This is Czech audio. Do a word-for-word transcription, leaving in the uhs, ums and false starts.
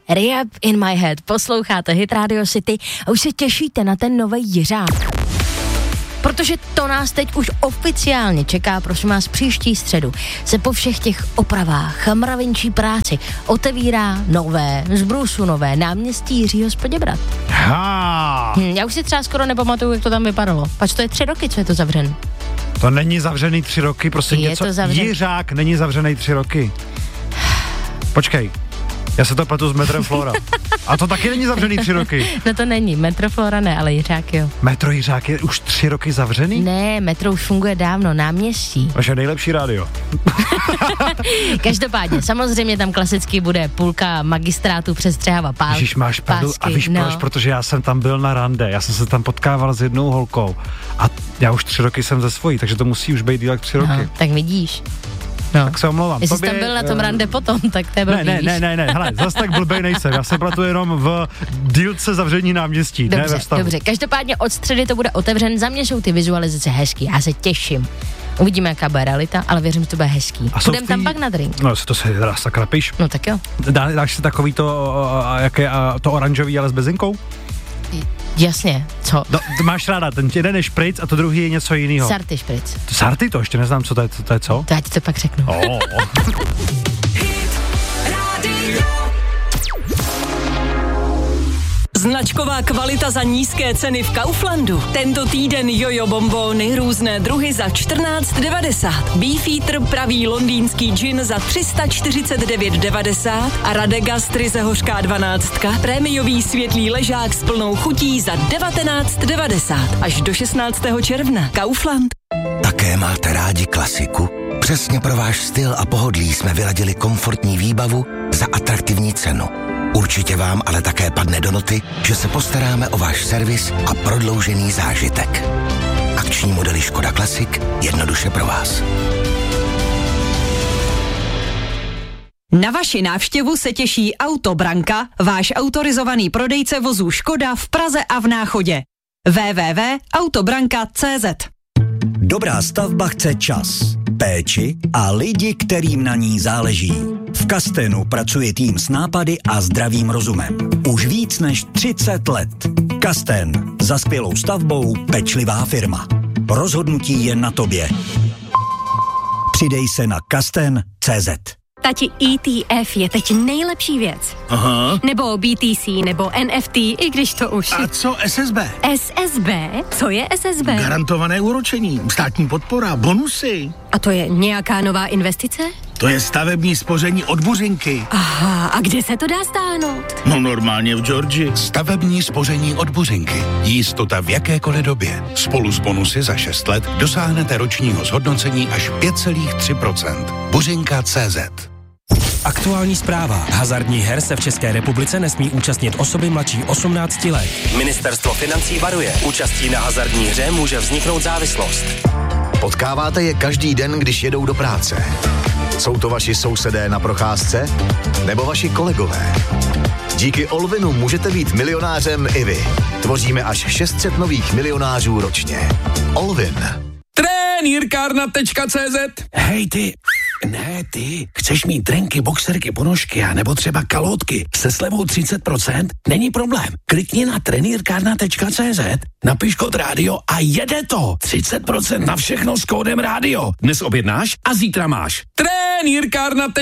Rehab in my head. Posloucháte Hit Radio City a už se těšíte na ten nový Jiřák. Protože to nás teď už oficiálně čeká, prosím vás, příští středu se po všech těch opravách, mravenčí práci otevírá nové, z brusu nové náměstí Jiřího z Poděbrad. Hm, já už si třeba skoro nepamatuju, jak to tam vypadalo. Pač to je tři roky, co je to zavřen. To není zavřený tři roky, prostě je něco. To zavřen... Jiřák není zavřený tři roky. Počkej. Já se to pletu s metrem Flora. A to taky není zavřený tři roky. No to není, metro Flora ne, ale Jiřák jo. Metro Jiřák je už tři roky zavřený? Ne, metro už funguje dávno, náměstí. Vaše nejlepší rádio. Každopádně, samozřejmě tam klasicky bude půlka magistrátu přestřehava pál. Ježiš, máš pravdu. A víš no. proč? Protože já jsem tam byl na rande, já jsem se tam potkával s jednou holkou a já už tři roky jsem ze svojí, takže to musí už být díl jak tři roky. Aha, tak vidíš. No. Tak se omlouvám. Jestli jsi tam byl na tom rande potom, tak to je blbý, Ne, ne, ne, ne, ne, hele, zase tak blbej nejsem, já se platu jenom v dílce zavření náměstí, dobře, ne ve vztahu. Dobře, každopádně od středy to bude otevřen, za mě jsou ty vizualizace hezký, já se těším. Uvidíme, jaká bude realita, ale věřím, že to bude hezký. Budem tam pak na drink. No, to se teda sakra píš. No tak jo. Dá, dáš si takový to, jaké, to oranžový, ale s bezinkou? Jasně, co? No, máš ráda, ten jeden je špric a to druhý je něco jiného. Sarty špric. Sarty to ještě neznám, co to je, to je co? To já ti to pak řeknu. Oh. Značková kvalita za nízké ceny v Kauflandu. Tento týden jojo bombóny, různé druhy za čtrnáct devadesát. Beefeater pravý londýnský gin za tři sta čtyřicet devět devadesát a Radegast ryze hořká dvanáctka, prémiový světlý ležák s plnou chutí za devatenáct devadesát. Až do šestnáctého června. Kaufland. Také máte rádi klasiku? Přesně pro váš styl a pohodlí jsme vyladili komfortní výbavu za atraktivní cenu. Určitě vám ale také padne do noty, že se postaráme o váš servis a prodloužený zážitek. Akční modely Škoda Classic jednoduše pro vás. Na vaši návštěvu se těší Autobranka, váš autorizovaný prodejce vozů Škoda v Praze a v Náchodě. w w w tečka autobranka tečka c z. Dobrá stavba chce čas, péči a lidi, kterým na ní záleží. V Kastenu pracuje tým s nápady a zdravým rozumem. Už víc než třicet let. Kasten. Za skvělou stavbou pečlivá firma. Rozhodnutí je na tobě. Přidej se na kasten tečka c z. Tati, E T F je teď nejlepší věc. Aha. Nebo B T C, nebo N F T, i když to už... A co S S B? S S B? Co je S S B? Garantované úročení, státní podpora, bonusy. A to je nějaká nová investice? To je stavební spoření od Buřinky. Aha, a kde se to dá stáhnout? No normálně v Georgii. Stavební spoření od Buřinky. Jistota v jakékoliv době. Spolu s bonusy za šest let dosáhnete ročního zhodnocení až pět celá tři procenta. Buřinka tečka cé zet. Aktuální zpráva. Hazardních her se v České republice nesmí účastnit osoby mladší osmnácti let. Ministerstvo financí varuje. Účastí na hazardní hře může vzniknout závislost. Potkáváte je každý den, když jedou do práce. Jsou to vaši sousedé na procházce? Nebo vaši kolegové? Díky Olvinu můžete být milionářem i vy. Tvoříme až šest set nových milionářů ročně. Olvin. Trenýrkárna tečka cé zet. Hej ty, ne ty, chceš mít trenky, boxerky, ponožky a nebo třeba kalotky se slevou třicet procent? Není problém. Klikni na trenýrkárna tečka cé zet, napiš kód rádio a jede to. třicet procent na všechno s kódem rádio. Dnes objednáš a zítra máš. Trenýrkárna.